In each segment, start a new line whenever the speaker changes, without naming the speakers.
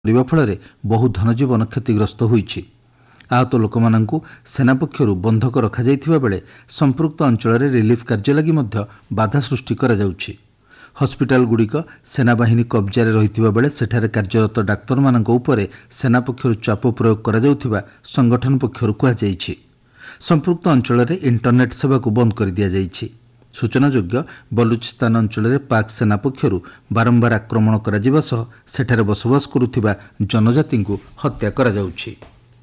କରିବା ଫଳରେ ବହୁ ଧନଜୀବନ କ୍ଷତିଗ୍ରସ୍ତ ହୋଇଛି। ଆହତ ଲୋକମାନଙ୍କୁ ସେନା ପକ୍ଷରୁ ବନ୍ଧକ ରଖାଯାଇଥିବା ବେଳେ ସମ୍ପୃକ୍ତ ଅଞ୍ଚଳରେ ରିଲିଫ୍ କାର୍ଯ୍ୟ ଲାଗି ମଧ୍ୟ ବାଧା ସୃଷ୍ଟି କରାଯାଉଛି। ହସ୍ପିଟାଲଗୁଡ଼ିକ ସେନାବାହିନୀ କବ୍ଜାରେ ରହିଥିବା ବେଳେ ସେଠାରେ କାର୍ଯ୍ୟରତ ଡାକ୍ତରମାନଙ୍କ ଉପରେ ସେନା ପକ୍ଷରୁ ଚାପ ପ୍ରୟୋଗ କରାଯାଉଥିବା ସଂଗଠନ ପକ୍ଷରୁ କୁହାଯାଇଛି। ସମ୍ପୃକ୍ତ ଅଞ୍ଚଳରେ ଇଣ୍ଟରନେଟ୍ ସେବାକୁ ବନ୍ଦ କରିଦିଆଯାଇଛି। ସୂଚନାଯୋଗ୍ୟ, ବଲୁଚିସ୍ତାନ ଅଞ୍ଚଳରେ ପାକ୍ ସେନା ପକ୍ଷରୁ ବାରମ୍ବାର ଆକ୍ରମଣ କରାଯିବା ସହ ସେଠାରେ ବସବାସ କରୁଥିବା ଜନଜାତିଙ୍କୁ ହତ୍ୟା କରାଯାଉଛି।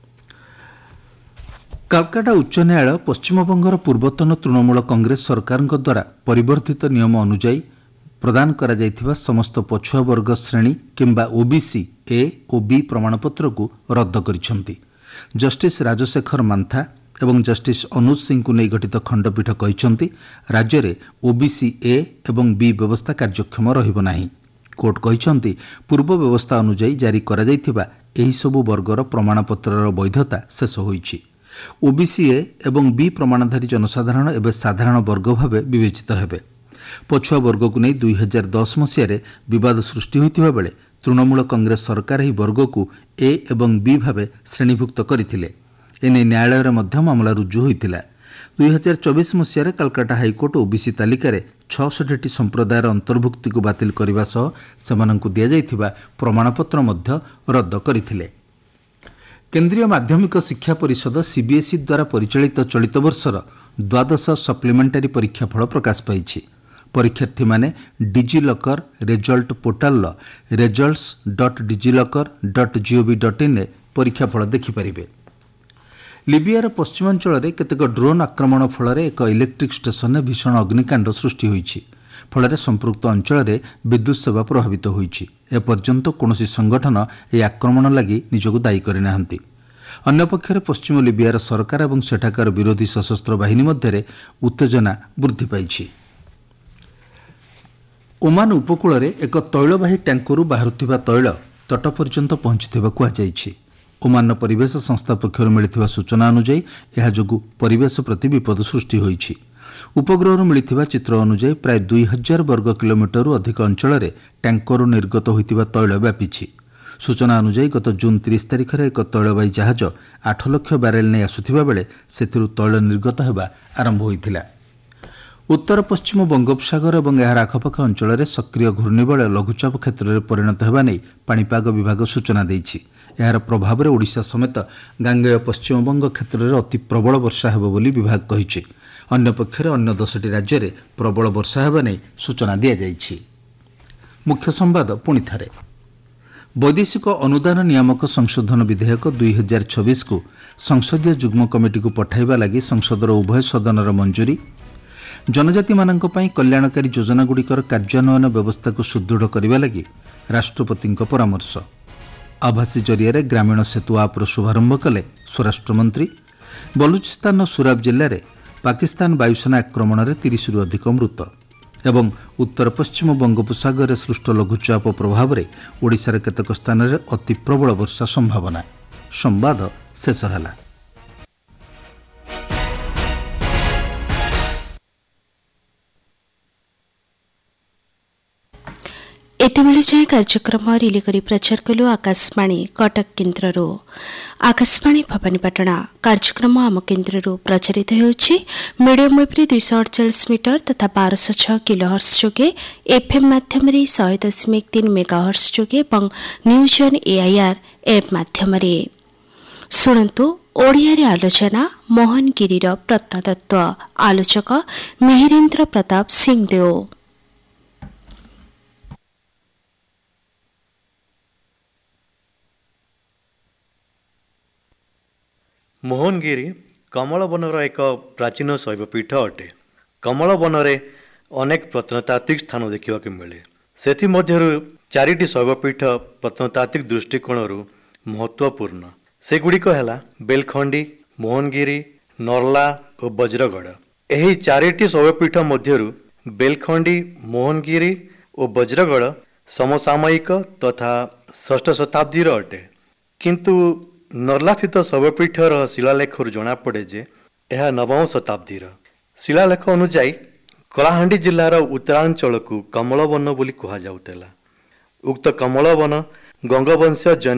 କାଲକାଟା ଉଚ୍ଚ ନ୍ୟାୟାଳୟ ପଶ୍ଚିମବଙ୍ଗର ପୂର୍ବତନ ତୃଣମୂଳ କଂଗ୍ରେସ ସରକାରଙ୍କ ଦ୍ୱାରା ପରିବର୍ଦ୍ଧିତ ନିୟମ ଅନୁଯାୟୀ ପ୍ରଦାନ କରାଯାଇଥିବା ସମସ୍ତ ପଛୁଆ ବର୍ଗ ଶ୍ରେଣୀ କିମ୍ବା ଓବିସି ଏ ଓ ବି ପ୍ରମାଣପତ୍ରକୁ ରଦ୍ଦ କରିଛନ୍ତି। ଜଷ୍ଟିସ୍ ରାଜଶେଖର ମାନ୍ଥା ଏବଂ ଜଷ୍ଟିସ୍ ଅନୁଜ ସିଂଙ୍କୁ ନେଇ ଗଠିତ ଖଣ୍ଡପୀଠ କହିଛନ୍ତି, ରାଜ୍ୟରେ ଓବିସି ଏ ଏବଂ ବି ବ୍ୟବସ୍ଥା କାର୍ଯ୍ୟକ୍ଷମ ରହିବ ନାହିଁ। କୋର୍ଟ କହିଛନ୍ତି, ପୂର୍ବ ବ୍ୟବସ୍ଥା ଅନୁଯାୟୀ ଜାରି କରାଯାଇଥିବା ଏହିସବୁ ବର୍ଗର ପ୍ରମାଣପତ୍ରର ବୈଧତା ଶେଷ ହୋଇଛି। ଓବିସି ଏ ଏବଂ ବି ପ୍ରମାଣଧାରୀ ଜନସାଧାରଣ ଏବେ ସାଧାରଣ ବର୍ଗ ଭାବେ ବିବେଚିତ ହେବେ। ପଛୁଆ ବର୍ଗକୁ ନେଇ 2010 ମସିହାରେ ବିବାଦ ସୃଷ୍ଟି ହୋଇଥିବା ବେଳେ ତୃଣମୂଳ କଂଗ୍ରେସ ସରକାର ଏହି ବର୍ଗକୁ ଏ ଏବଂ ବି ଭାବେ ଶ୍ରେଣୀଭୁକ୍ତ କରିଥିଲେ। ଏନେଇ ନ୍ୟାୟାଳୟରେ ମଧ୍ୟ ମାମଲା ରୁଜୁ ହୋଇଥିଲା। 2024 ମସିହାରେ କାଲକାଟା ହାଇକୋର୍ଟ ଓବିସି ତାଲିକାରେ 66ଟି ସମ୍ପ୍ରଦାୟର ଅନ୍ତର୍ଭୁକ୍ତିକୁ ବାତିଲ କରିବା ସହ ସେମାନଙ୍କୁ ଦିଆଯାଇଥିବା ପ୍ରମାଣପତ୍ର ମଧ୍ୟ ରଦ୍ଦ କରିଥିଲେ। କେନ୍ଦ୍ରୀୟ ମାଧ୍ୟମିକ ଶିକ୍ଷା ପରିଷଦ ସିବିଏସ୍ଇ ଦ୍ୱାରା ପରିଚାଳିତ ଚଳିତ ବର୍ଷର ଦ୍ୱାଦଶ ସପ୍ଲିମେଣ୍ଟାରୀ ପରୀକ୍ଷାଫଳ ପ୍ରକାଶ ପାଇଛି। ପରୀକ୍ଷାର୍ଥୀମାନେ ଡିଜିଲକର ରେଜଲ୍ଟ ପୋର୍ଟାଲର results.digilokar.gov.in ପରୀକ୍ଷାଫଳ ଦେଖିପାରିବେ। ଲିବିୟାର ପଶ୍ଚିମାଞ୍ଚଳରେ କେତେକ ଡ୍ରୋନ୍ ଆକ୍ରମଣ ଫଳରେ ଏକ ଇଲେକ୍ଟ୍ରିକ୍ ଷ୍ଟେସନରେ ଭୀଷଣ ଅଗ୍ନିକାଣ୍ଡ ସୃଷ୍ଟି ହୋଇଛି। ଫଳରେ ସମ୍ପୃକ୍ତ ଅଞ୍ଚଳରେ ବିଦ୍ୟୁତ୍ ସେବା ପ୍ରଭାବିତ ହୋଇଛି। ଏପର୍ଯ୍ୟନ୍ତ କୌଣସି ସଂଗଠନ ଏହି ଆକ୍ରମଣ ଲାଗି ନିଜକୁ ଦାୟୀ କରିନାହାନ୍ତି। ଅନ୍ୟପକ୍ଷରେ ପଶ୍ଚିମ ଲିବିୟାର ସରକାର ଏବଂ ସେଠାକାର ବିରୋଧୀ ସଶସ୍ତ୍ର ବାହିନୀ ମଧ୍ୟରେ ଉତ୍ତେଜନା ବୃଦ୍ଧି ପାଇଛି। ଓମାନ ଉପକୂଳରେ ଏକ ତୈଳବାହୀ ଟ୍ୟାଙ୍କରରୁ ବାହାରୁଥିବା ତୈଳ ତଟ ପର୍ଯ୍ୟନ୍ତ ପହଞ୍ଚିଥିବା କୁହାଯାଇଛି। ଓମାନର ପରିବେଶ ସଂସ୍ଥା ପକ୍ଷରୁ ମିଳିଥିବା ସୂଚନା ଅନୁଯାୟୀ ଏହା ଯୋଗୁଁ ପରିବେଶ ପ୍ରତି ବିପଦ ସୃଷ୍ଟି ହୋଇଛି। ଉପଗ୍ରହରୁ ମିଳିଥିବା ଚିତ୍ର ଅନୁଯାୟୀ ପ୍ରାୟ 2000 ବର୍ଗ କିଲୋମିଟରରୁ ଅଧିକ ଅଞ୍ଚଳରେ ଟ୍ୟାଙ୍କରରୁ ନିର୍ଗତ ହୋଇଥିବା ତୈଳ ବ୍ୟାପିଛି। ସୂଚନା ଅନୁଯାୟୀ ଗତ ଜୁନ୍ 30 ତାରିଖରେ ଏକ ତୈଳବାହୀ ଜାହାଜ 8 ଲକ୍ଷ ବ୍ୟାରେଲ୍ ନେଇ ଆସୁଥିବା ବେଳେ ସେଥିରୁ ତୈଳ ନିର୍ଗତ ହେବା ଆରମ୍ଭ ହୋଇଥିଲା। ଉତ୍ତର ପଶ୍ଚିମ ବଙ୍ଗୋପସାଗର ଏବଂ ଏହାର ଆଖପାଖ ଅଞ୍ଚଳରେ ସକ୍ରିୟ ଘୂର୍ଣ୍ଣିବଳୟ ଲଘୁଚାପ କ୍ଷେତ୍ରରେ ପରିଣତ ହେବା ନେଇ ପାଣିପାଗ ବିଭାଗ ସୂଚନା ଦେଇଛି। ଏହାର ପ୍ରଭାବରେ ଓଡ଼ିଶା ସମେତ ଗାଙ୍ଗେୟ ପଶ୍ଚିମବଙ୍ଗ କ୍ଷେତ୍ରରେ ଅତି ପ୍ରବଳ ବର୍ଷା ହେବ ବୋଲି ବିଭାଗ କହିଛି। ଅନ୍ୟପକ୍ଷରେ ଅନ୍ୟ 10ଟି ରାଜ୍ୟରେ ପ୍ରବଳ ବର୍ଷା ହେବା ନେଇ ସୂଚନା ଦିଆଯାଇଛି। ମୁଖ୍ୟ ସମ୍ବାଦ ପୁଣିଥରେ। ବୈଦେଶିକ ଅନୁଦାନ ନିୟାମକ ସଂଶୋଧନ ବିଧେୟକ 2026କୁ ସଂସଦୀୟ ଯୁଗ୍ମ କମିଟିକୁ ପଠାଇବା ଲାଗି ସଂସଦର ଉଭୟ ସଦନର ମଞ୍ଜୁରୀ। ଜନଜାତିମାନଙ୍କ ପାଇଁ କଲ୍ୟାଣକାରୀ ଯୋଜନାଗୁଡ଼ିକର କାର୍ଯ୍ୟାନ୍ୱୟନ ବ୍ୟବସ୍ଥାକୁ ସୁଦୃଢ଼ କରିବା ଲାଗି ରାଷ୍ଟ୍ରପତିଙ୍କ ପରାମର୍ଶ। ଆଭାସୀ ଜରିଆରେ ଗ୍ରାମୀଣ ସେତୁ ଆପ୍ର ଶୁଭାରମ୍ଭ କଲେ ସ୍ୱରାଷ୍ଟ୍ରମନ୍ତ୍ରୀ। ବଲୁଚିସ୍ତାନର ସୁରାବ ଜିଲ୍ଲାରେ ପାକିସ୍ତାନ ବାୟୁସେନା ଆକ୍ରମଣରେ 30ରୁ ଅଧିକ ମୃତ। ଏବଂ ଉତ୍ତର ପଶ୍ଚିମ ବଙ୍ଗୋପସାଗରରେ ସୃଷ୍ଟ ଲଘୁଚାପ ପ୍ରଭାବରେ ଓଡ଼ିଶାର କେତେକ ସ୍ଥାନରେ ଅତି ପ୍ରବଳ ବର୍ଷା ସମ୍ଭାବନା। ସମ୍ବାଦ ଶେଷ ହେଲା।
ଏତେବେଳେ ଯାଏ କାର୍ଯ୍ୟକ୍ରମ ରିଲେ କରି ପ୍ରଚାର କଲୁ ଆକାଶବାଣୀ କଟକ କେନ୍ଦ୍ରରୁ। ଆକାଶବାଣୀ ଭବାନୀପାଟଣା କାର୍ଯ୍ୟକ୍ରମ ଆମ କେନ୍ଦ୍ରରୁ ପ୍ରଚାରିତ ହେଉଛି ମିଡିୟମ୍ ୱେଭ୍ରେ 248 ମିଟର ତଥା 1206 କିଲୋହର୍ଟ୍ଜ ଯୋଗେ, ଏଫ୍ଏମ୍ ମାଧ୍ୟମରେ 100.3 ମେଗାହର୍ଟ୍ଜ ଯୋଗେ ଏବଂ ନ୍ୟୁଜ୍ ଅନ୍ ଏଆଇଆର୍ ଏପ୍ ମାଧ୍ୟମରେ। ଶୁଣନ୍ତୁ ଓଡ଼ିଆରେ ଆଲୋଚନା ମୋହନଗିରିର ପ୍ରତ୍ନତତ୍ତ୍ୱ। ଆଲୋଚକ ମିହିରେନ୍ଦ୍ର ପ୍ରତାପ ସିଂଦେଓ।
ମୋହନଗିରି କମଳବନର ଏକ ପ୍ରାଚୀନ ଶୈବପୀଠ ଅଟେ। କମଳବନରେ ଅନେକ ପ୍ରତ୍ନତାତ୍ତ୍ୱିକ ସ୍ଥାନ ଦେଖିବାକୁ ମିଳେ। ସେଥିମଧ୍ୟରୁ 4ଟି ଶୈବପୀଠ ପ୍ରତ୍ନତାତ୍ତ୍ୱିକ ଦୃଷ୍ଟିକୋଣରୁ ମହତ୍ତ୍ୱପୂର୍ଣ୍ଣ। ସେଗୁଡ଼ିକ ହେଲା ବେଲଖଣ୍ଡି, ମୋହନଗିରି, ନର୍ଲା ଓ ବଜ୍ରଗଡ଼। ଏହି 4ଟି ଶୈବପୀଠ ମଧ୍ୟରୁ ବେଲଖଣ୍ଡି, ମୋହନଗିରି ଓ ବଜ୍ରଗଡ଼ ସମସାମୟିକ ତଥା 6ଷ ଶତାବ୍ଦୀର ଅଟେ। କିନ୍ତୁ ନର୍ଲାସ୍ଥିତ ଶୈବପୀଠର ଶିଳାଲେଖରୁ ଜଣାପଡ଼େ ଯେ ଏହା 9ମ ଶତାବ୍ଦୀର। ଶିଳାଲେଖ ଅନୁଯାୟୀ କଳାହାଣ୍ଡି ଜିଲ୍ଲାର ଉତ୍ତରାଞ୍ଚଳକୁ କମଳବନ ବୋଲି କୁହାଯାଉଥିଲା। ଉକ୍ତ କମଳବନ ଗଙ୍ଗବଂଶ